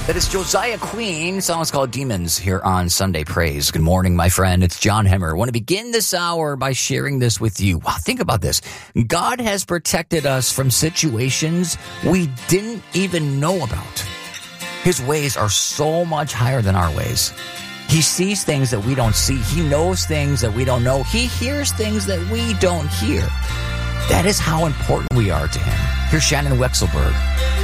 That is Josiah Queen. The song is called Demons here on Sunday Praise. Good morning, my friend. It's John Hemmer. I want to begin this hour by sharing this with you. Wow, think about this. God has protected us from situations we didn't even know about. His ways are so much higher than our ways. He sees things that we don't see. He knows things that we don't know. He hears things that we don't hear. That is how important we are to him. Here's Shannon Wexelberg.